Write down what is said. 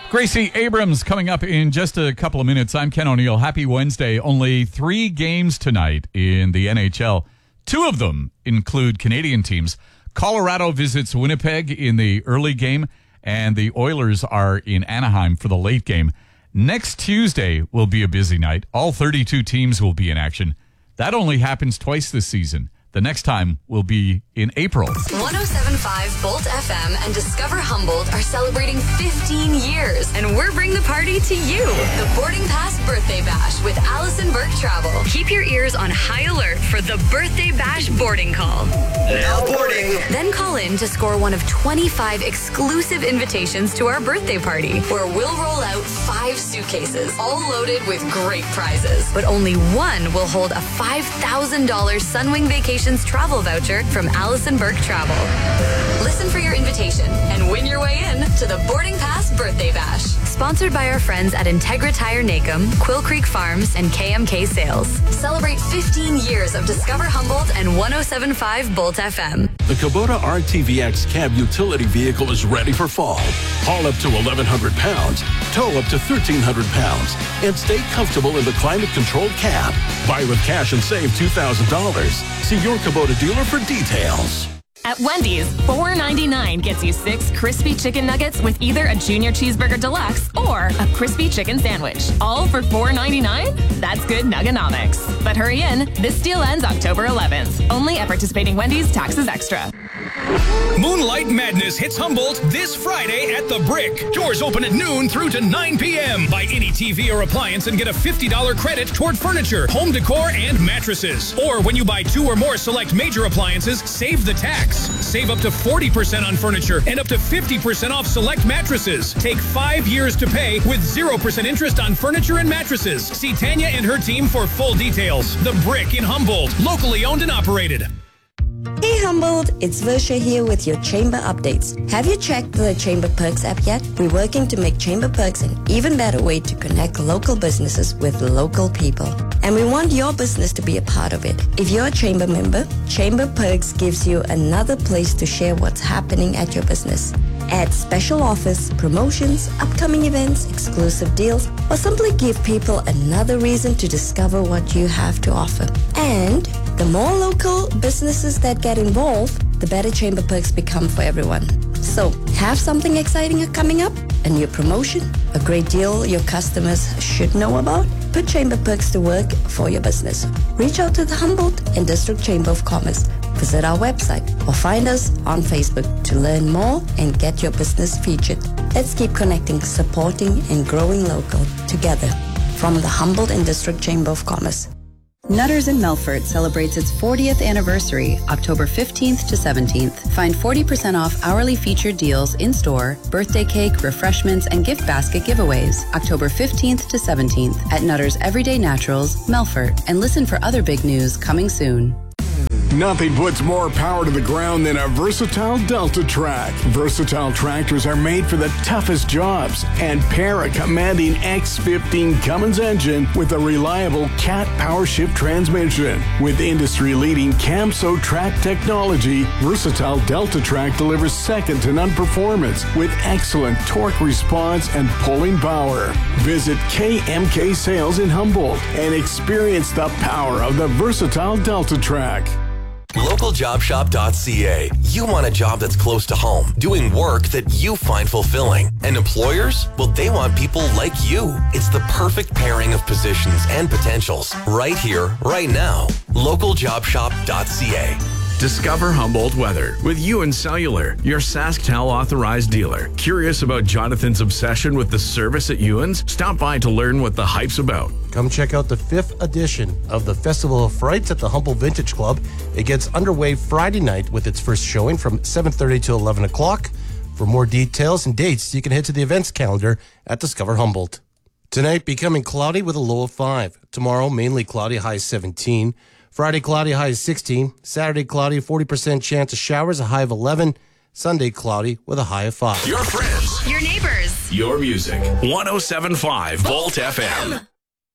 Gracie Abrams coming up in just a couple of minutes. I'm Ken O'Neill. Happy Wednesday. Only 3 games tonight in the NHL. 2 of them include Canadian teams. Colorado visits Winnipeg in the early game, and the Oilers are in Anaheim for the late game. Next Tuesday will be a busy night. All 32 teams will be in action. That only happens twice this season. The next time will be in April. 107.5 Bolt FM and Discover Humboldt are celebrating 15 years, and we're bringing the party to you. The Boarding Pass Birthday Bash with Allison Burke Travel. Keep your ears on high alert for the Birthday Bash boarding call. Now boarding. Then call in to score one of 25 exclusive invitations to our birthday party, where we'll roll out 5 suitcases, all loaded with great prizes. But only one will hold a $5,000 Sunwing Vacations travel voucher from Allison Burke Travel. Listen for your invitation and win your way in to the Boarding Pass Birthday Bash. Sponsored by our friends at Integra Tire Nacum, Quill Creek Farms, and KMK Sales. Celebrate 15 years of Discover Humboldt and 107.5 Bolt FM. The Kubota RTVX cab utility vehicle is ready for fall. Haul up to 1,100 pounds, tow up to 1,300 pounds, and stay comfortable in the climate-controlled cab. Buy with cash and save $2,000. See your Kubota dealer for details. At Wendy's, $4.99 gets you 6 crispy chicken nuggets with either a Junior Cheeseburger Deluxe or a crispy chicken sandwich. All for $4.99? That's good nuggenomics. But hurry in, this deal ends October 11th. Only at participating Wendy's, taxes extra. Moonlight Madness hits Humboldt this Friday at The Brick. Doors open at noon through to 9 p.m. Buy any TV or appliance and get a $50 credit toward furniture, home decor, and mattresses. Or when you buy 2 or more select major appliances, save the tax. Save up to 40% on furniture and up to 50% off select mattresses. Take 5 years to pay with 0% interest on furniture and mattresses. See Tanya and her team for full details. The Brick in Humboldt, locally owned and operated. Hey Humboldt, it's Versha here with your Chamber updates. Have you checked the Chamber Perks app yet? We're working to make Chamber Perks an even better way to connect local businesses with local people. And we want your business to be a part of it. If you're a Chamber member, Chamber Perks gives you another place to share what's happening at your business. Add special offers, promotions, upcoming events, exclusive deals, or simply give people another reason to discover what you have to offer. And the more local businesses that get involved, the better Chamber Perks become for everyone. So, have something exciting coming up? A new promotion? A great deal your customers should know about? Put Chamber Perks to work for your business. Reach out to the Humboldt and District Chamber of Commerce. Visit our website or find us on Facebook to learn more and get your business featured. Let's keep connecting, supporting, and growing local together. From the Humboldt and District Chamber of Commerce. Nutters in Melfort celebrates its 40th anniversary, October 15th to 17th. Find 40% off hourly featured deals in-store, birthday cake, refreshments, and gift basket giveaways, October 15th to 17th at Nutters Everyday Naturals, Melfort. And listen for other big news coming soon. Nothing puts more power to the ground than a versatile Delta Track. Versatile tractors are made for the toughest jobs and pair a commanding X15 Cummins engine with a reliable Cat Power Shift transmission. With industry-leading Camso track technology, versatile Delta Track delivers second-to-none performance with excellent torque response and pulling power. Visit KMK Sales in Humboldt and experience the power of the versatile Delta Track. LocalJobShop.ca. You want a job that's close to home, doing work that you find fulfilling. And employers? Well, they want people like you. It's the perfect pairing of positions and potentials. Right here, right now. LocalJobShop.ca. Discover Humboldt weather with UN Cellular, your SaskTel authorized dealer. Curious about Jonathan's obsession with the service at Ewan's? Stop by to learn what the hype's about. Come check out the 5th edition of the Festival of Frights at the Humboldt Vintage Club. It gets underway Friday night with its first showing from 7:30 to 11 o'clock. For more details and dates, you can head to the events calendar at Discover Humboldt. Tonight, becoming cloudy with a low of 5. Tomorrow, mainly cloudy, high 17. Friday, cloudy, high of 16. Saturday, cloudy, 40% chance of showers, a high of 11. Sunday, cloudy with a high of 5. Your friends. Your neighbors. Your music. 107.5 Volt FM.